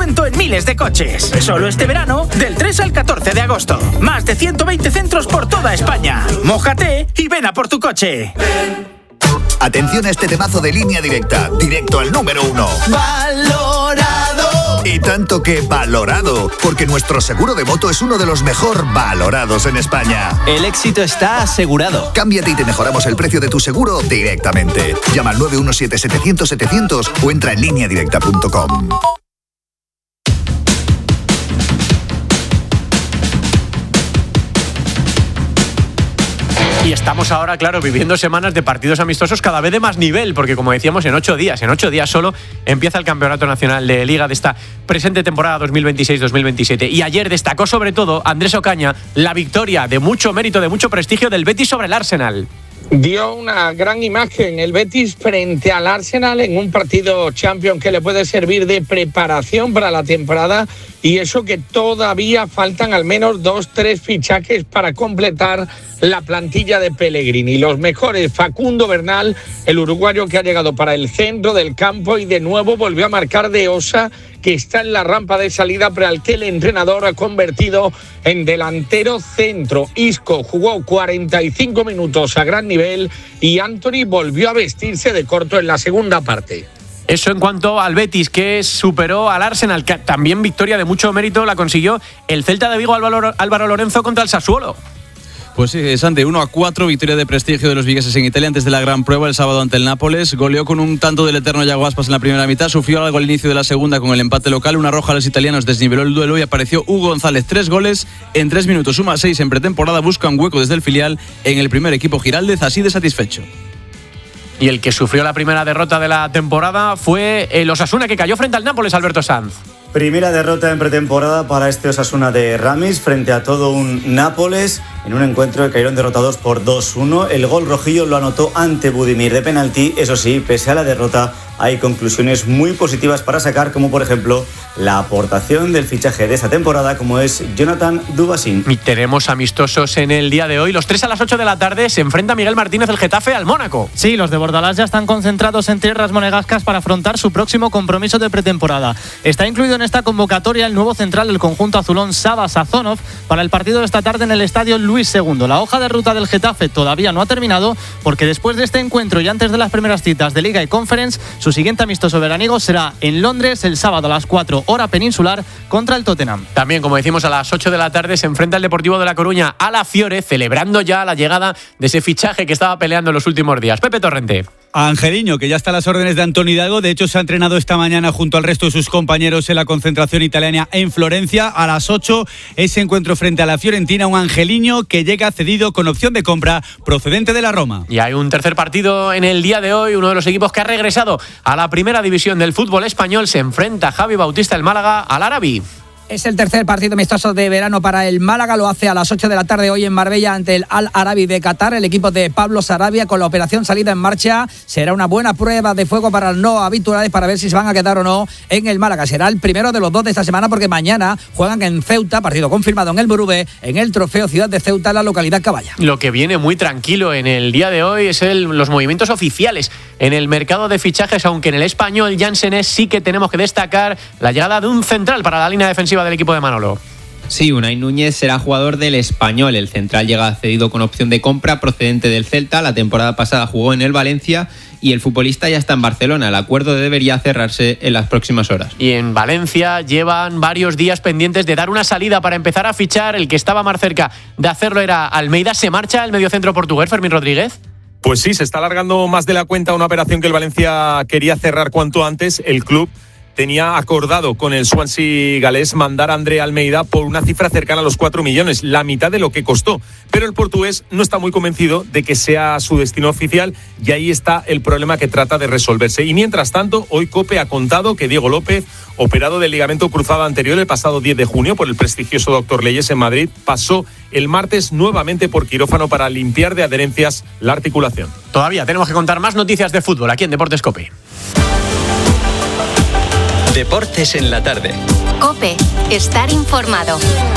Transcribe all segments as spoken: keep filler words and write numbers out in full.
descuento en miles de coches. Solo este verano, del tres al catorce de agosto. Más de ciento veinte centros por toda España. Mójate y ven a por tu coche. Atención a este temazo de Línea Directa, directo al número uno. ¡Valorado! Y tanto que valorado, porque nuestro seguro de moto es uno de los mejor valorados en España. El éxito está asegurado. Cámbiate y te mejoramos el precio de tu seguro directamente. Llama al nueve uno siete, setecientos, setecientos o entra en línea directa punto com. Y estamos ahora, claro, viviendo semanas de partidos amistosos cada vez de más nivel, porque como decíamos, en ocho días, en ocho días solo empieza el Campeonato Nacional de Liga de esta presente temporada dos mil veintiséis dos mil veintisiete. Y ayer destacó sobre todo Andrés Ocaña la victoria de mucho mérito, de mucho prestigio del Betis sobre el Arsenal. Dio una gran imagen el Betis frente al Arsenal en un partido Champions que le puede servir de preparación para la temporada, y eso que todavía faltan al menos dos, tres fichajes para completar la plantilla de Pellegrini. Los mejores, Facundo Bernal, el uruguayo que ha llegado para el centro del campo y de nuevo volvió a marcar de Osa, que está en la rampa de salida, pero al que el entrenador ha convertido en delantero centro. Isco jugó cuarenta y cinco minutos a gran nivel y Antony volvió a vestirse de corto en la segunda parte. Eso en cuanto al Betis, que superó al Arsenal, que también victoria de mucho mérito la consiguió el Celta de Vigo, Álvaro, Álvaro Lorenzo contra el Sassuolo. Pues sí, Santi, uno a cuatro, victoria de prestigio de los vigueses en Italia antes de la gran prueba el sábado ante el Nápoles. Goleó con un tanto del eterno Yago Aspas en la primera mitad, sufrió algo al inicio de la segunda con el empate local, una roja a los italianos desniveló el duelo y apareció Hugo González. Tres goles en tres minutos, suma seis en pretemporada, busca un hueco desde el filial en el primer equipo Giraldez, así de satisfecho. Y el que sufrió la primera derrota de la temporada fue el Osasuna, que cayó frente al Nápoles, Alberto Sanz. Primera derrota en pretemporada para este Osasuna de Ramis frente a todo un Nápoles en un encuentro que cayeron derrotados por dos uno. El gol rojillo lo anotó ante Budimir de penalti. Eso sí, pese a la derrota, hay conclusiones muy positivas para sacar, como por ejemplo la aportación del fichaje de esta temporada, como es Jonathan Dubasín. Y tenemos amistosos en el día de hoy. Los tres a las ocho de la tarde se enfrenta Miguel Martínez, el Getafe, al Mónaco. Sí, los de Bordalás ya están concentrados en tierras monegascas para afrontar su próximo compromiso de pretemporada. Está incluido en esta convocatoria el nuevo central del conjunto azulón, Saba Sazonov, para el partido de esta tarde en el estadio Luis segundo. La hoja de ruta del Getafe todavía no ha terminado, porque después de este encuentro y antes de las primeras citas de Liga y Conference, su siguiente amistoso veraniego será en Londres el sábado a las cuatro hora peninsular contra el Tottenham. También, como decimos, a las ocho de la tarde se enfrenta el Deportivo de La Coruña a la Fiore, celebrando ya la llegada de ese fichaje que estaba peleando en los últimos días. Pepe Torrente. Angeliño, que ya está a las órdenes de Antoni Hidalgo. De hecho, se ha entrenado esta mañana junto al resto de sus compañeros en la concentración italiana en Florencia. A las ocho, ese encuentro frente a la Fiorentina. Un Angeliño que llega cedido con opción de compra procedente de la Roma. Y hay un tercer partido en el día de hoy. Uno de los equipos que ha regresado a la primera división del fútbol español se enfrenta a Javi Bautista, el Málaga, al Arabi. Es el tercer partido amistoso de verano para el Málaga. Lo hace a las ocho de la tarde hoy en Marbella ante el Al Arabi de Qatar. El equipo de Pablo Sarabia con la operación salida en marcha. Será una buena prueba de fuego para los no habituales para ver si se van a quedar o no en el Málaga. Será el primero de los dos de esta semana porque mañana juegan en Ceuta, partido confirmado en el Burube, en el Trofeo Ciudad de Ceuta, en la localidad Caballa. Lo que viene muy tranquilo en el día de hoy es el, los movimientos oficiales en el mercado de fichajes, aunque en el español Jansenés sí que tenemos que destacar la llegada de un central para la línea defensiva del equipo de Manolo. Sí, Unai Núñez será jugador del Español. El central llega cedido con opción de compra procedente del Celta. La temporada pasada jugó en el Valencia y el futbolista ya está en Barcelona. El acuerdo debería cerrarse en las próximas horas. Y en Valencia llevan varios días pendientes de dar una salida para empezar a fichar. El que estaba más cerca de hacerlo era Almeida. ¿Se marcha el mediocentro portugués, Fermín Rodríguez? Pues sí, se está alargando más de la cuenta una operación que el Valencia quería cerrar cuanto antes. El club tenía acordado con el Swansea galés mandar a André Almeida por una cifra cercana a los cuatro millones, la mitad de lo que costó. Pero el portugués no está muy convencido de que sea su destino oficial y ahí está el problema que trata de resolverse. Y mientras tanto, hoy COPE ha contado que Diego López, operado del ligamento cruzado anterior el pasado diez de junio por el prestigioso doctor Leyes en Madrid, pasó el martes nuevamente por quirófano para limpiar de adherencias la articulación. Todavía tenemos que contar más noticias de fútbol aquí en Deportes COPE. Deportes en la tarde. COPE. Estar informado.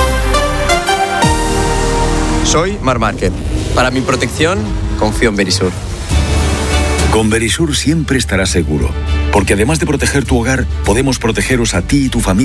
Soy Marc Márquez. Para mi protección, confío en Verisur. Con Verisur siempre estarás seguro, porque además de proteger tu hogar, podemos protegeros a ti y tu familia.